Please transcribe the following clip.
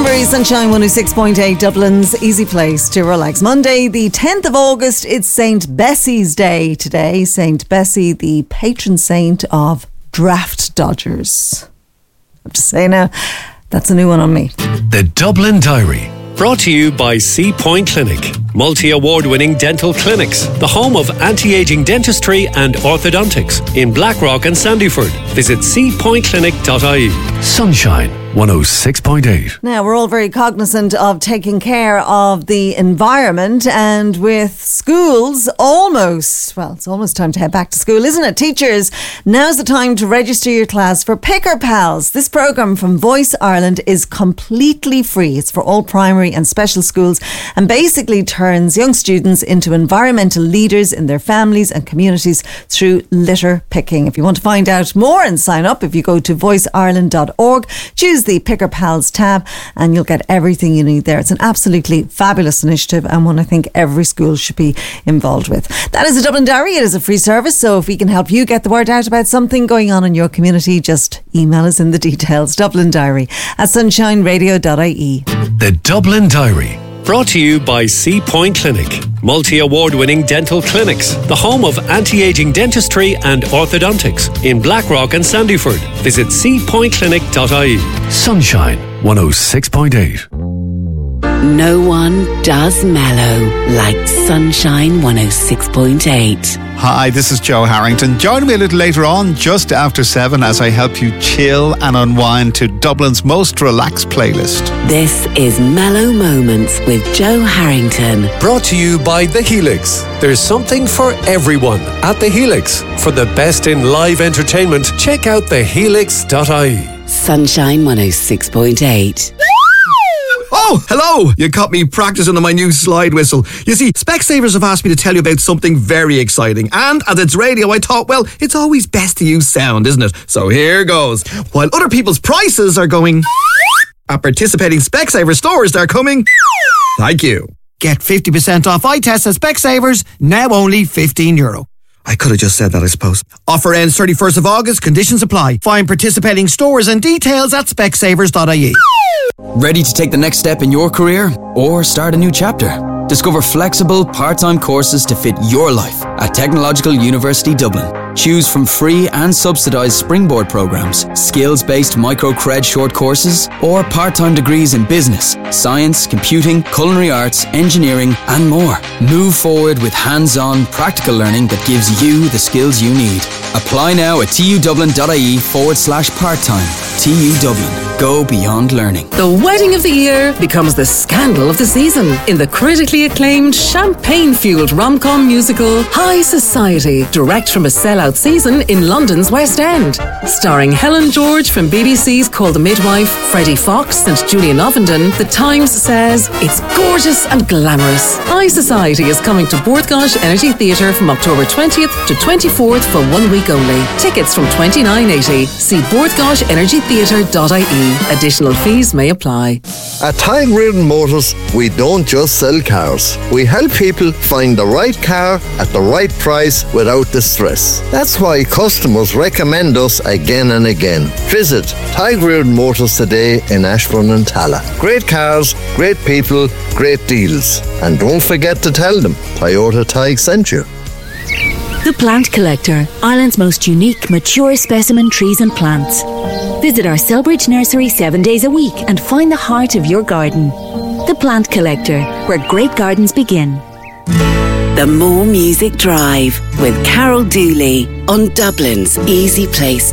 Cranberry Sunshine 106.8, Dublin's easy place to relax. Monday, the 10th of August, it's St. Bessie's Day today. St. Bessie, the patron saint of draft dodgers. I have to say now, that's a new one on me. The Dublin Diary. Brought to you by Sea Point Clinic. Multi-award-winning dental clinics. The home of anti-aging dentistry and orthodontics in Blackrock and Sandyford. Visit seapointclinic.ie. Sunshine 106.8. Now, we're all very cognizant of taking care of the environment, and with schools it's almost time to head back to school, isn't it? Teachers, now's the time to register your class for Picker Pals. This programme from Voice Ireland is completely free. It's for all primary and special schools and basically turns young students into environmental leaders in their families and communities through litter picking. If you want to find out more and sign up, if you go to voiceireland.org, choose the Picker Pals tab and you'll get everything you need there. It's an absolutely fabulous initiative and one I think every school should be involved with. That is the Dublin Diary. It is a free service, so if we can help you get the word out about something going on in your community, just email us in the details. Dublin Diary at sunshineradio.ie. The Dublin Diary. Brought to you by Sea Point Clinic. Multi-award-winning dental clinics. The home of anti-aging dentistry and orthodontics in Blackrock and Sandyford. Visit seapointclinic.ie. Sunshine 106.8. No one does mellow like Sunshine 106.8. Hi, this is Joe Harrington. Join me a little later on, just after 7, as I help you chill and unwind to Dublin's most relaxed playlist. This is Mellow Moments with Joe Harrington. Brought to you by The Helix. There's something for everyone at The Helix. For the best in live entertainment, check out thehelix.ie. Sunshine 106.8. Oh, hello! You caught me practicing on my new slide whistle. You see, Specsavers have asked me to tell you about something very exciting. And as it's radio, I thought, well, it's always best to use sound, isn't it? So here goes. While other people's prices are going, at participating Specsavers stores, they're coming. Thank you. Get 50% off eye tests at Specsavers, now only €15. I could have just said that, I suppose. Offer ends 31st of August, conditions apply. Find participating stores and details at specsavers.ie. Ready to take the next step in your career or start a new chapter? Discover flexible, part-time courses to fit your life at Technological University Dublin. Choose from free and subsidised springboard programs, skills-based micro-cred short courses, or part-time degrees in business, science, computing, culinary arts, engineering, and more. Move forward with hands-on, practical learning that gives you the skills you need. Apply now at tudublin.ie/part-time. TU Dublin. Go beyond learning. The wedding of the year becomes the scandal of the season in the critically acclaimed, champagne-fueled rom-com musical High Society, direct from a sellout season in London's West End. Starring Helen George from BBC's Call the Midwife, Freddie Fox and Julian Ovenden, The Times says it's gorgeous and glamorous. High Society is coming to Bordgosh Energy Theatre from October 20th to 24th for 1 week only. Tickets from $29.80. See bordgoshenergytheatre.ie. Additional fees may apply. At Tag Reardon Motors, we don't just sell cars. We help people find the right car at the right price without the stress. That's why customers recommend us again and again. Visit Tag Reardon Motors today in Ashbourne and Tala. Great cars, great people, great deals. And don't forget to tell them Toyota Tig sent you. The Plant Collector, Ireland's most unique, mature specimen trees and plants. Visit our Selbridge nursery 7 days a week and find the heart of your garden. The Plant Collector, where great gardens begin. The More Music Drive with Carol Dooley on Dublin's easy place